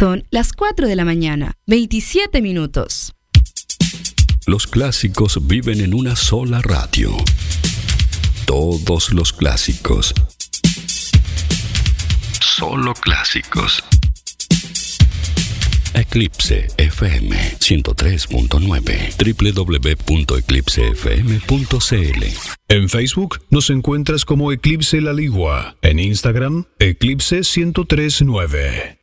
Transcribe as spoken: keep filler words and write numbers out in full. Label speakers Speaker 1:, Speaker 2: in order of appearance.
Speaker 1: Son las cuatro de la mañana, veintisiete minutos.
Speaker 2: Los clásicos viven en una sola radio. Todos los clásicos. Solo clásicos. Eclipse F M ciento tres punto nueve, doble u doble u doble u punto eclipse f m punto c l.
Speaker 3: En Facebook nos encuentras como Eclipse La Ligua. En Instagram, Eclipse ciento tres punto nueve.